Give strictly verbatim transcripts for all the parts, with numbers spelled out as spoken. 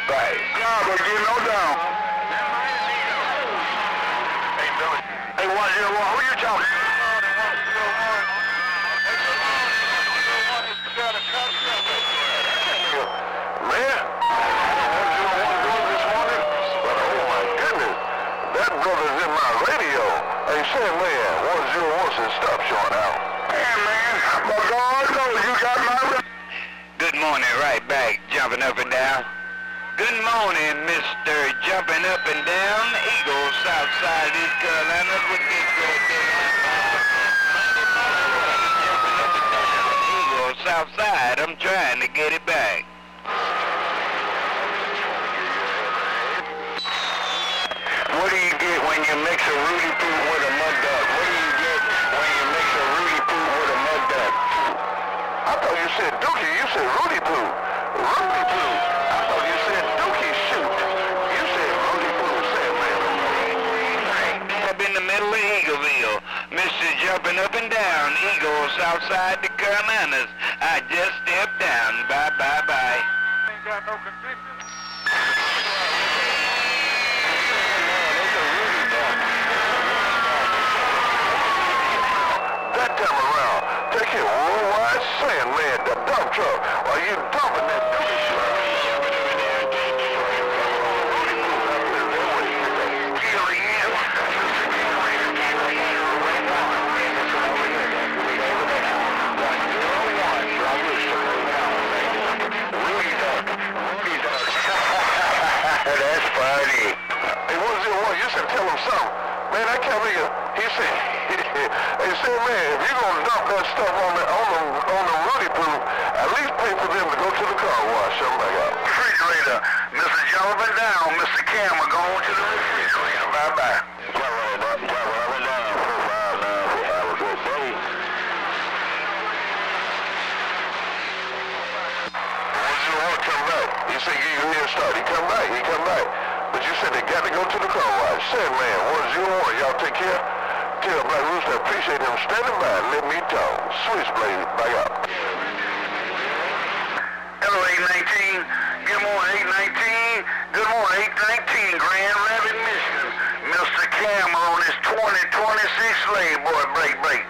Right. Yeah, but get no down. Hey, Billy. Hey, one zero one, who you talking to? Man, one zero one doing this morning? But oh my goodness, that brother's in my radio. Hey, say man, one zero one says stop showing out. Hey, man, but God knows you got my... Good morning, right back, jumping up and down. Good morning, Mister Jumping Up and Down, Eagle, south side of East Carolina, with this great big Monday morning, jumping up and down, Eagle, south side, I'm trying to get it back. What do you get when you mix a Rudy Poo with a mud duck? What do you get when you mix a Rudy Poo with a mud duck? I thought you said Dookie. You said Rudy Poo. Rudy Poo. I thought you said Dookie. Shoot. You said Rudy Poo. Say it, man. Up in the middle of Eagleville, Mister Jumping Up and Down, Eagle, south side the Carolinas. I just stepped down. Bye, bye, bye. Ain't got no conviction. That time around, take it worldwide saying, man, the dump truck. Are you dumping that Dookie shit? Rudy Poo out there. That way you get that deal in. That's funny. Hey, what is it? What? You said tell him something. Man, I can't believe it. He said, hey, say, man, if you're going to dump that stuff on the, on the, on the Rudy Poo, at least pay for them to go to the car wash. Something like that. Refrigerator. Mister Jumping Down, Mister Cam, are going to the refrigerator. Bye-bye. Come back. He said, give you a head start. He come back. He come back. But you said they got to go to the car wash. Say, man, one zero one, y'all take care. Tell Black Rooster I appreciate him standing by and let me talk. Switchblade, back up. Hello, eight nineteen. Good morning, eight nineteen. Good morning, eight nineteen, Grand Rapids, Michigan. Mister Cam on his twenty twenty-six slave boy. Break, break.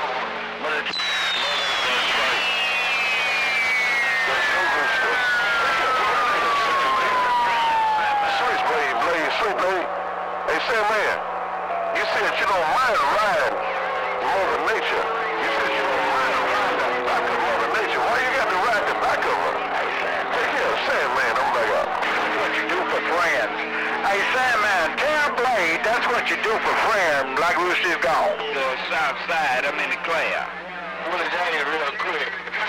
Switchblade, blade, switchblade. Hey, say, man, you said you don't mind riding Mother Nature. You said you don't mind riding the back of Mother Nature. Why you got to ride the back of her? Take care of Sandman, I'm back up. That's what you do for friends. Hey, Sandman, tell Blade that's what you do for friends. Black Rooster's gone. Eagle, south side, I'm in the Claire. What is that here real quick?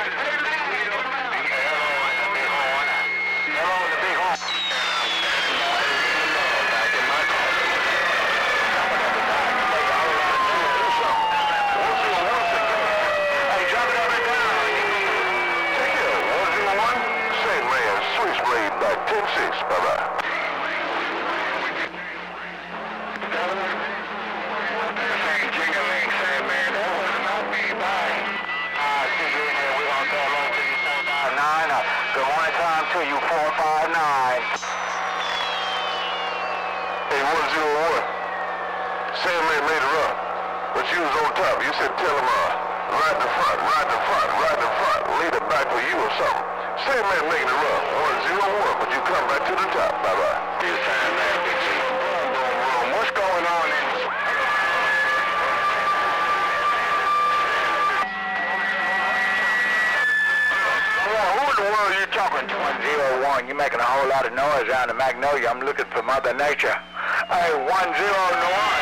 ten six, bye-bye. Jingling, Sandman, that was not me, bye. I see you in there, we're on that long to you, four five nine. Good morning time to you, four five nine. Hey, one zero one. Sandman made it up, but you was on top. You said tell him, uh, ride the front, ride the front, ride the front, lead it back for you or something. Sandman making it up, one zero one, but you come back to the top. Bye-bye. This time, man, big G. What's going on in this? Well, who in the world are you talking to? one zero one, you're making a whole lot of noise around the Magnolia. I'm looking for Mother Nature. Hey, one zero one.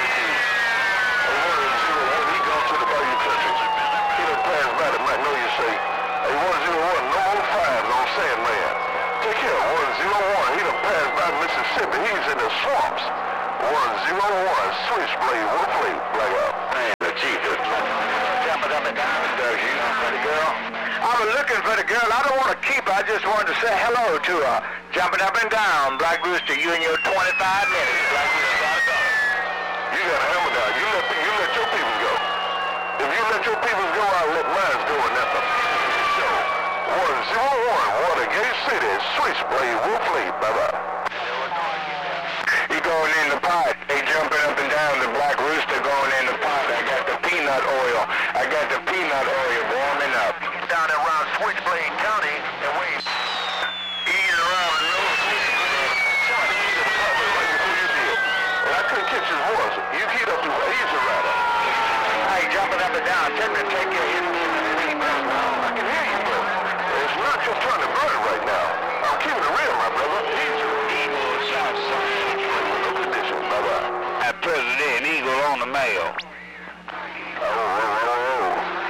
He goes to the Bayou country. He done passed by the Magnolia say, hey, one zero one, no more fives on Sandman. Take care, one zero one. He done passed by Mississippi. He's in the swamps. one zero one, Switchblade, Wolfley, black out. Man, the chief is Jumping up and down, Doug. You know for the girl? I was looking for the girl. I don't want to keep her. I just wanted to say hello to her. Jumping up and down, Black Rooster. You and your twenty-five minutes. Black Rooster got to go. You got a hammer down. You let, you let your people go. If you let your people go, I'll let mine go, and that's a show. one zero one, Watergate City, Switchblade Wolfley. Bye-bye. He going in the pot. They jumping up and down. The Black Rooster going in the pot. I got the peanut oil. I got the peanut oil warming up. Down around Switchblade County and wait. Ease around the nose. Somebody keyed up probably right before you did. And I couldn't catch his voice. You keyed up the Easy Rider. Hey, jumping up and down. Tell me to take your hit. I can hear you, but it's not your turn to burn right now. I'm keeping it real, my brother. Easy. Eagle South Side. No condition. Bye-bye. At President Eagle on the mail. Oh, oh, oh, oh.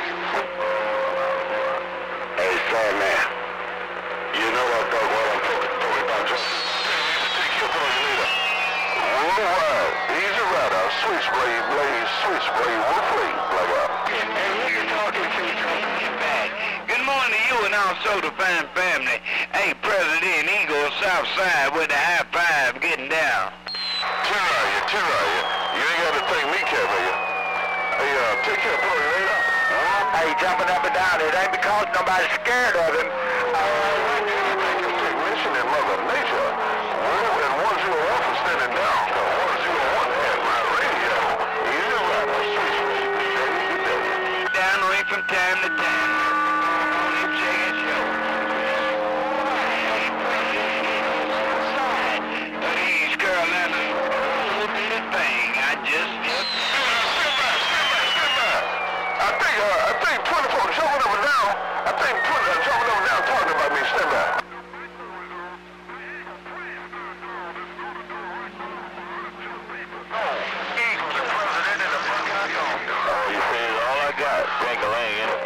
Hey, Sam, man. You know I thought what I'm talking about. Just Take your phone later. Worldwide. Easy Rider. Switchblade Blaze. Switchblade Wolfley. Bye-bye. Good morning to you and also the fine family. Hey, President Eagle South Side with the high five getting down. T-Raya, T-Raya. You ain't got to thank me, Cavalier. Hey, uh, take care of Chloe later. Hey, jumping up and down. It ain't because nobody's scared of him. Uh, mentioning Mother Nature. Well, and one oh one for standing down. one oh one had my radio. Easy Rider. Switchblade. Good day. Down ring from time to time. Only check it show. East Carolina, the thing. I just just. I think, uh, I think twenty-four jumping up and down. I think twenty uh, jumping up and down talking about me. Stand by. Eagle, the president of the fucking song. Oh, you see, all I got. Dang-a-lang, yeah.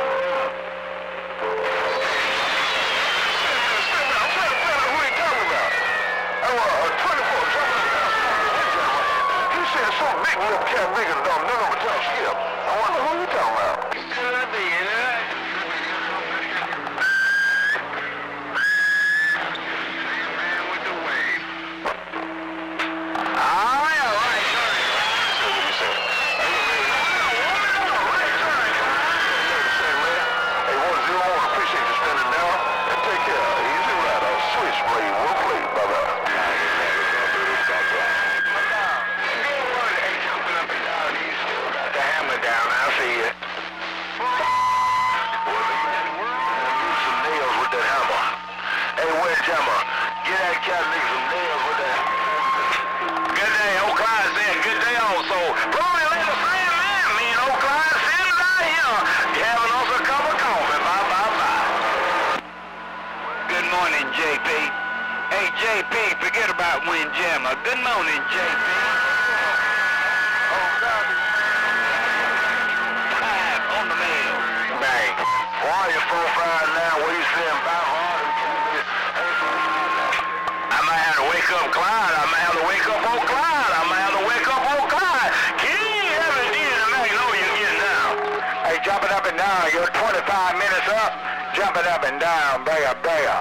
Stand by. I'm trying to find out who he talking about. Oh, uh, twenty-four jumping up and down. He said some big little cat bigger than none of them tell Skip. I wonder who you talking about. Could be, you know. J P. Hey, J P, forget about Windjammer. Good morning, J P. Five on the mail. Bang. Why are you four five now? What are you saying about hard? I might have to wake up Clyde. I might have to wake up on Clyde. I might have to wake up on Clyde. Can you have a deal to make know you're getting down? Hey, jumping up and down. You're twenty-five minutes up. Jumping up and down. Baya, baya.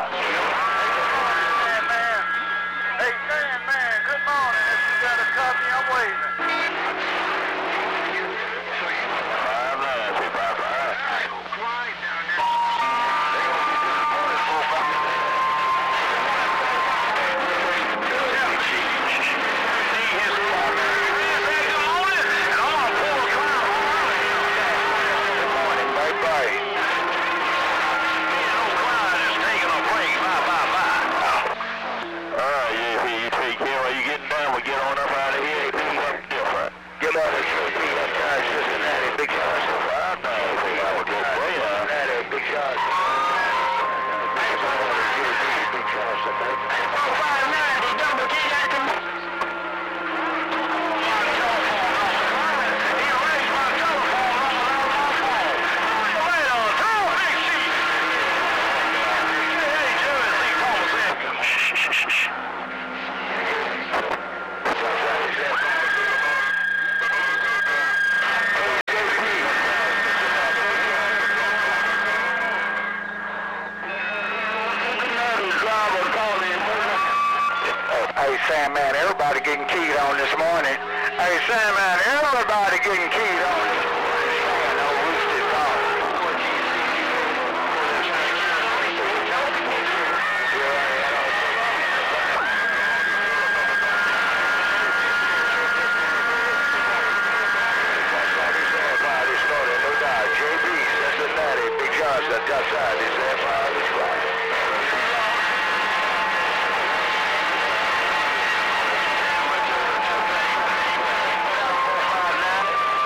Hey, Sam, man, everybody getting keyed on this morning. Hey, Sam, man, everybody getting keyed on this morning. No roosted dog. just outside. He said,